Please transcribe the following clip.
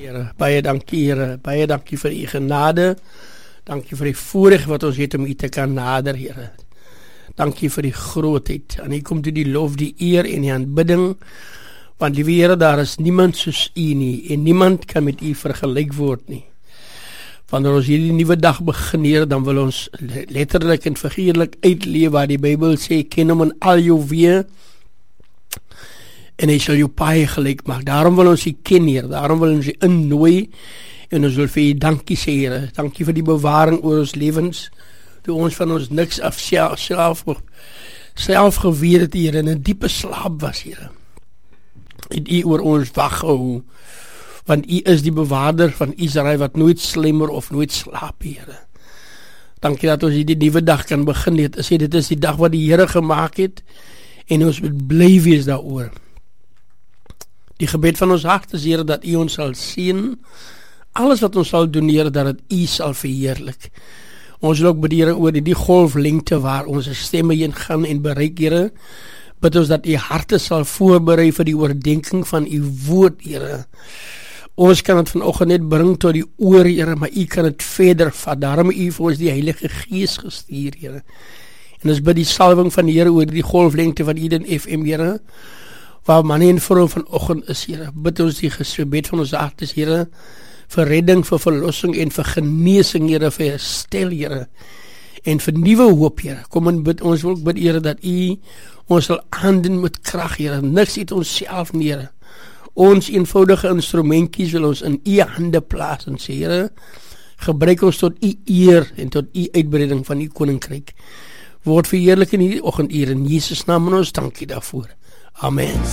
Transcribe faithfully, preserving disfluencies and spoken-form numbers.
Here, baie dankie Here, baie dankie vir u genade, dankie vir die voorreg wat ons het om u te kan nader, Here. Dankie vir die grootheid, en hier kom toe die lof, die eer en die aanbidding, want liewe Here, daar is niemand soos u nie, en niemand kan met u vergelyk word nie. Wanneer ons hierdie nuwe dag begin, Here, dan wil ons letterlik en figuurlik uitleef waar die Bybel sê, ken hom in al jou weë, en hy sal jou paai gelyk maak. Daarom wil ons u ken, Here, daarom wil ons u innooi, en ons wil vir u dankie sê, Here, dankie vir die bewaring oor ons lewens, toe ons van ons niks af self, self, self geweet het, Here, in 'n diepe slaap was, Here, en u oor ons wag gehou, want u is die bewaarder van Israel, wat nooit slemmer of nooit slaap, Here. Dankie dat ons hierdie nuwe dag kan begin, het, sê, dit is die dag wat die Here gemaak het, en ons moet bly wees daaroor. Die gebed van ons hart is, Here, dat u ons sal sien, alles wat ons sal doen, Here, dat het u sal verheerlik. Ons wil ook bid, Here, oor die, die golflengte waar ons stemme heen gaan en bereik, Here, bid ons dat u harte sal voorberei vir die oordenking van u woord, Here. Ons kan het vanoggend net bring tot die oor, Here, maar u kan het verder vat. Daarom u vir ons die Heilige Gees gestuur, Here. En ons bid die salwing van die Here oor die golflengte van Eden F M, Here, waar man en vrou vanoggend is, Here. Bid ons die gebed van ons hart is, Here, vir redding, vir verlossing en vir genesing, Here, vir herstel, Here, en vir nuwe hoop, Here. Kom en bid, ons wil bid, Here, dat u ons sal aandoen met krag, Here. Niks uit ons self, Here. Ons eenvoudige instrumentjies wil ons in u hande plaas en sê, Here, gebruik ons tot u eer en tot u uitbreiding van u koninkryk. Word verheerlik in hierdie oggenduur in Jesus naam en ons dankie daarvoor. Amen.